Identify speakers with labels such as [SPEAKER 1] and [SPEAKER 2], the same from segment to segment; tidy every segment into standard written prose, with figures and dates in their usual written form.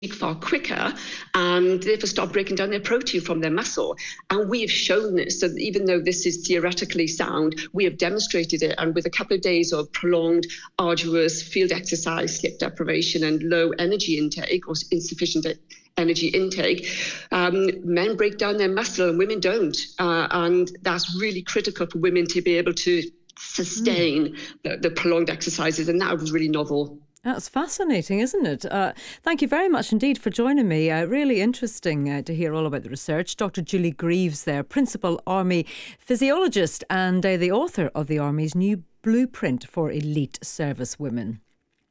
[SPEAKER 1] far quicker and therefore start breaking down their protein from their muscle. And we have shown this. So even though this is theoretically sound, we have demonstrated it. And with a couple of days of prolonged, arduous field exercise, sleep deprivation, and low energy intake or insufficient energy intake, men break down their muscle and women don't. And that's really critical for women to be able to sustain the prolonged exercises. And that was really novel.
[SPEAKER 2] That's fascinating, isn't it? Thank you very much indeed for joining me. Really interesting to hear all about the research. Dr. Julie Greaves there, Principal Army Physiologist and the author of the Army's new blueprint for elite service women.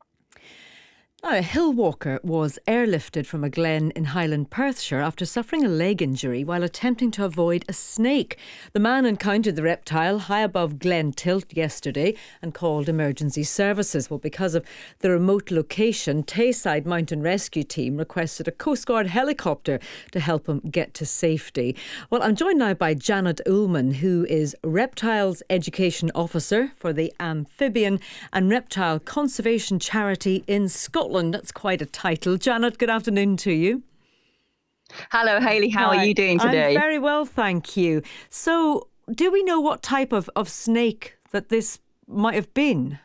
[SPEAKER 2] Now, a hill walker was airlifted from a glen in Highland, Perthshire after suffering a leg injury while attempting to avoid a snake. The man encountered the reptile high above Glen Tilt yesterday and called emergency services. Well, because of the remote location, Tayside Mountain Rescue Team requested a Coast Guard helicopter to help him get to safety. Well, I'm joined now by Janet Ullman, who is Reptiles Education Officer for the Amphibian and Reptile Conservation Charity in Scotland. That's quite a title. Janet, good afternoon to you.
[SPEAKER 3] Hello, Hayley. How are you doing today?
[SPEAKER 2] I'm very well, thank you. So, do we know what type of snake that this might have been?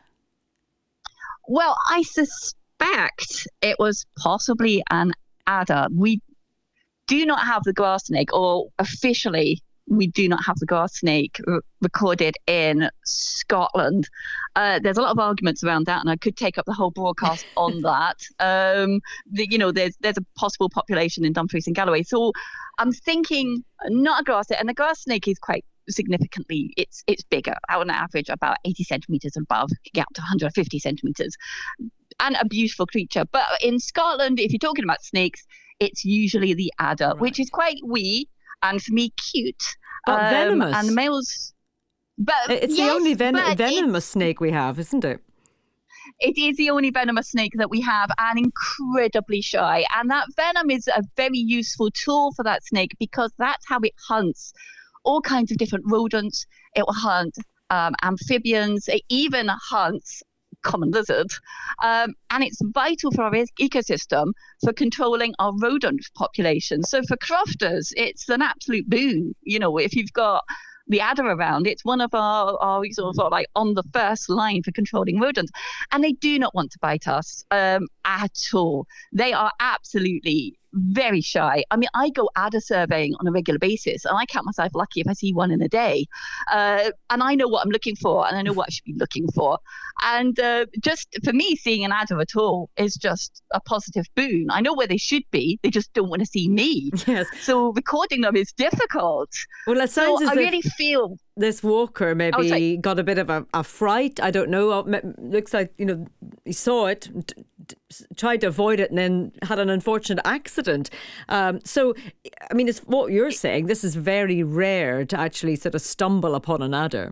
[SPEAKER 3] Well, I suspect it was possibly an adder. We do not have the grass snake, or officially we do not have the grass snake recorded in Scotland. There's a lot of arguments around that, and I could take up the whole broadcast on that. There's a possible population in Dumfries and Galloway. So I'm thinking not a grass snake, and the grass snake is quite significantly, it's bigger, on average about 80 centimetres above, get up to 150 centimetres, and a beautiful creature. But in Scotland, if you're talking about snakes, it's usually the adder, right, which is quite wee, and for me, cute.
[SPEAKER 2] But venomous.
[SPEAKER 3] And the males... But
[SPEAKER 2] it's the only venomous snake we have, isn't it?
[SPEAKER 3] It is the only venomous snake that we have, and incredibly shy. And that venom is a very useful tool for that snake, because that's how it hunts all kinds of different rodents. It will hunt amphibians. It even hunts common lizard, and it's vital for our ecosystem for controlling our rodent population. So for crofters, it's an absolute boon. You know, if you've got the adder around, it's one of our sort of like on the first line for controlling rodents, and they do not want to bite us at all. They are absolutely very shy. I mean, I go adder surveying on a regular basis, and I count myself lucky if I see one in a day. And I know what I'm looking for, and I know what I should be looking for. And just for me, seeing an adder at all is just a positive boon. I know where they should be; they just don't want to see me.
[SPEAKER 2] Yes.
[SPEAKER 3] So recording them is difficult.
[SPEAKER 2] Well, it sounds as
[SPEAKER 3] I
[SPEAKER 2] if
[SPEAKER 3] really feel
[SPEAKER 2] this walker maybe got a bit of a fright. I don't know. Looks like, he saw it, tried to avoid it, and then had an unfortunate accident. So, I mean, it's what you're saying. This is very rare to actually sort of stumble upon an adder.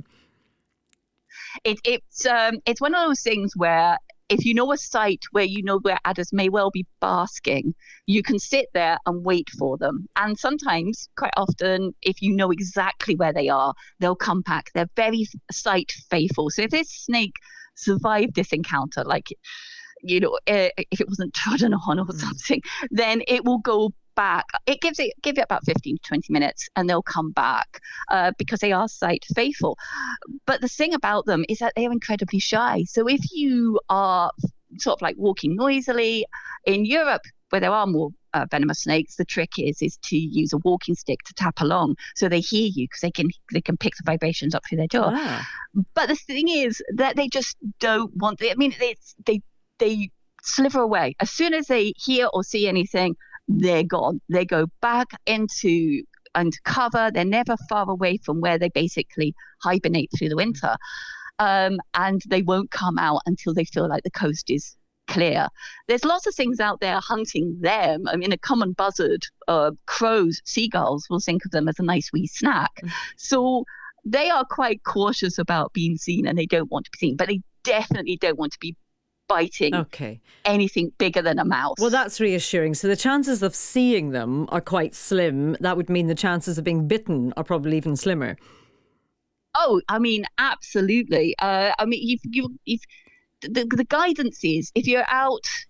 [SPEAKER 3] It's one of those things where if you know a site where you know where adders may well be basking, you can sit there and wait for them. And sometimes, quite often, if you know exactly where they are, they'll come back. They're very site faithful. So if this snake survived this encounter, like, if it wasn't trodden on or something, then it will go back. Give it about 15 to 20 minutes and they'll come back because they are site faithful. But the thing about them is that they're incredibly shy. So if you are sort of like walking noisily in Europe, where there are more venomous snakes, the trick is to use a walking stick to tap along so they hear you, because they can pick the vibrations up through their jaw. But the thing is that they just don't want. They sliver away as soon as they hear or see anything. They're gone. They go back into cover. They're never far away from where they basically hibernate through the winter, and they won't come out until they feel like the coast is clear. There's lots of things out there hunting them. I mean, a common buzzard, crows, seagulls will think of them as a nice wee snack. So they are quite cautious about being seen, and they don't want to be seen, but they definitely don't want to be biting anything bigger than a mouse.
[SPEAKER 2] Well, that's reassuring. So the chances of seeing them are quite slim. That would mean the chances of being bitten are probably even slimmer.
[SPEAKER 3] Oh, I mean, absolutely. I mean, the guidance is if you're out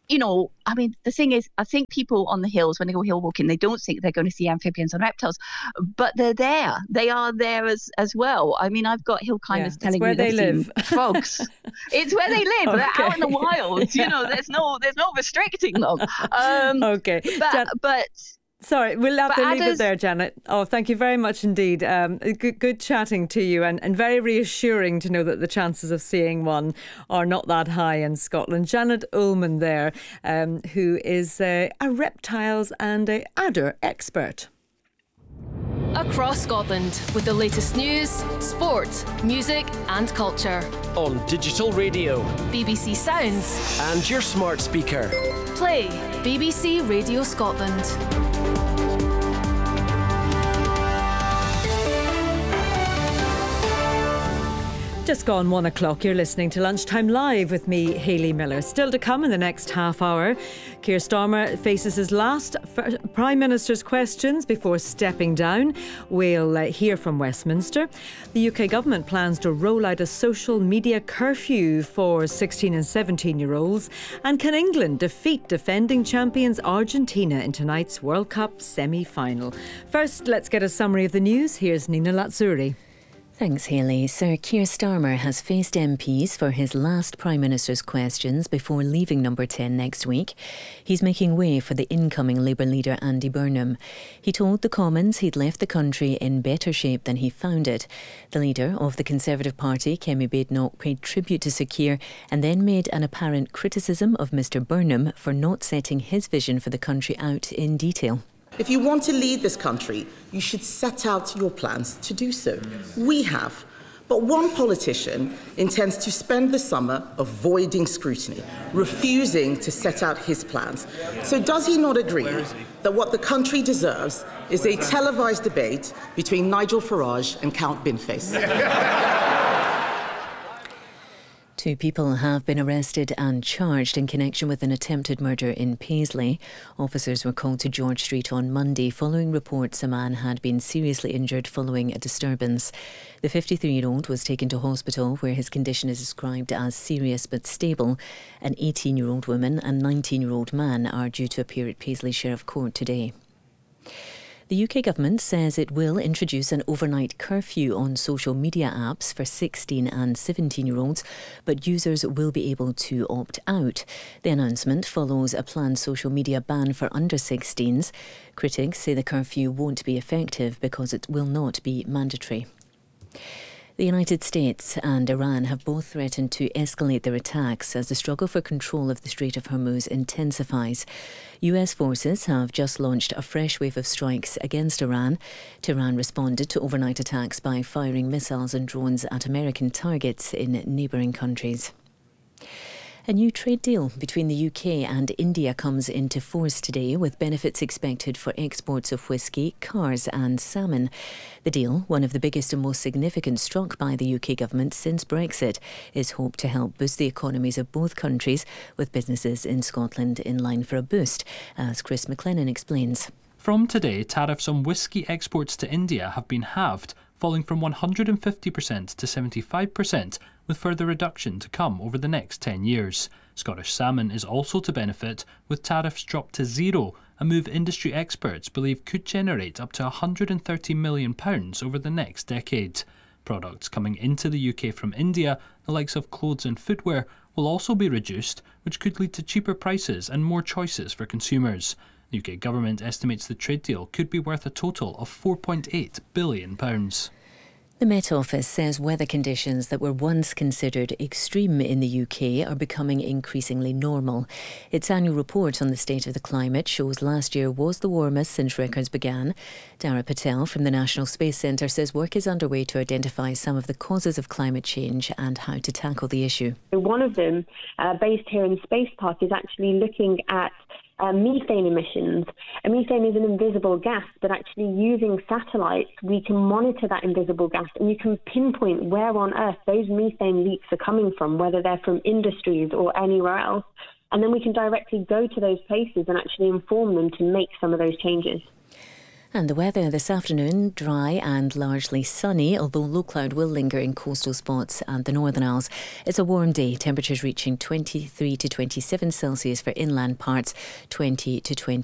[SPEAKER 3] I mean, the thing is, I think people on the hills, when they go hill walking, they don't think they're going to see amphibians and reptiles, but they're there. They are there as well. I mean, I've got hill climbers telling me they've seen frogs. It's where they live. Okay. They're out in the wild. There's no restricting them.
[SPEAKER 2] Okay.
[SPEAKER 3] But
[SPEAKER 2] sorry, we'll have to leave it there, Janet. Oh, thank you very much indeed. Good chatting to you, and very reassuring to know that the chances of seeing one are not that high in Scotland. Janet Ullman there, who is a reptiles and a adder expert.
[SPEAKER 4] Across Scotland with the latest news, sport, music and culture.
[SPEAKER 5] On digital radio,
[SPEAKER 4] BBC Sounds
[SPEAKER 5] and your smart speaker.
[SPEAKER 4] Play BBC Radio Scotland.
[SPEAKER 2] Just gone 1 o'clock. You're listening to Lunchtime Live with me, Hayley Miller. Still to come in the next half hour, Keir Starmer faces his last Prime Minister's questions before stepping down. We'll hear from Westminster. The UK government plans to roll out a social media curfew for 16 and 17-year-olds. And can England defeat defending champions Argentina in tonight's World Cup semi-final? First, let's get a summary of the news. Here's Nina Lazzuri.
[SPEAKER 6] Thanks, Hayley. Sir Keir Starmer has faced MPs for his last Prime Minister's questions before leaving Number 10 next week. He's making way for the incoming Labour leader Andy Burnham. He told the Commons he'd left the country in better shape than he found it. The leader of the Conservative Party, Kemi Badenoch, paid tribute to Sir Keir and then made an apparent criticism of Mr Burnham for not setting his vision for the country out in detail.
[SPEAKER 7] If you want to lead this country, you should set out your plans to do so. We have. But one politician intends to spend the summer avoiding scrutiny, refusing to set out his plans. So does he not agree that what the country deserves is a televised debate between Nigel Farage and Count Binface?
[SPEAKER 6] 2 people have been arrested and charged in connection with an attempted murder in Paisley. Officers were called to George Street on Monday following reports a man had been seriously injured following a disturbance. The 53-year-old was taken to hospital where his condition is described as serious but stable. An 18-year-old woman and 19-year-old man are due to appear at Paisley Sheriff Court today. The UK government says it will introduce an overnight curfew on social media apps for 16 and 17-year-olds, but users will be able to opt out. The announcement follows a planned social media ban for under 16s. Critics say the curfew won't be effective because it will not be mandatory. The United States and Iran have both threatened to escalate their attacks as the struggle for control of the Strait of Hormuz intensifies. US forces have just launched a fresh wave of strikes against Iran. Tehran responded to overnight attacks by firing missiles and drones at American targets in neighbouring countries. A new trade deal between the UK and India comes into force today, with benefits expected for exports of whisky, cars and salmon. The deal, one of the biggest and most significant struck by the UK government since Brexit, is hoped to help boost the economies of both countries, with businesses in Scotland in line for a boost, as Chris McLennan explains.
[SPEAKER 8] From today, tariffs on whisky exports to India have been halved, falling from 150% to 75%, with further reduction to come over the next 10 years. Scottish salmon is also to benefit, with tariffs dropped to zero, a move industry experts believe could generate up to £130 million over the next decade. Products coming into the UK from India, the likes of clothes and footwear, will also be reduced, which could lead to cheaper prices and more choices for consumers. The UK government estimates the trade deal could be worth a total of £4.8 billion.
[SPEAKER 6] The Met Office says weather conditions that were once considered extreme in the UK are becoming increasingly normal. Its annual report on the state of the climate shows last year was the warmest since records began. Dara Patel from the National Space Centre says work is underway to identify some of the causes of climate change and how to tackle the issue.
[SPEAKER 9] One of them, based here in Space Park, is actually looking at methane emissions. Methane is an invisible gas, but actually using satellites, we can monitor that invisible gas and you can pinpoint where on Earth those methane leaks are coming from, whether they're from industries or anywhere else. And then we can directly go to those places and actually inform them to make some of those changes.
[SPEAKER 6] And the weather this afternoon, dry and largely sunny, although low cloud will linger in coastal spots and the Northern Isles. It's a warm day, temperatures reaching 23 to 27 Celsius for inland parts, 20 to 20